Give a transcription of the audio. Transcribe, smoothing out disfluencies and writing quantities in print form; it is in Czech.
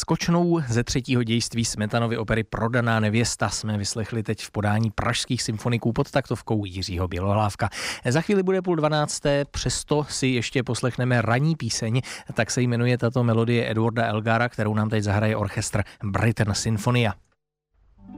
Skočnou ze třetího dějství Smetanovy opery Prodaná nevěsta jsme vyslechli teď v podání pražských symfoniků pod taktovkou Jiřího Bělohlávka. Za chvíli bude 11:30, přesto si ještě poslechneme ranní píseň, tak se jmenuje tato melodie Edwarda Elgara, kterou nám teď zahraje orchestr Brighton Sinfonia.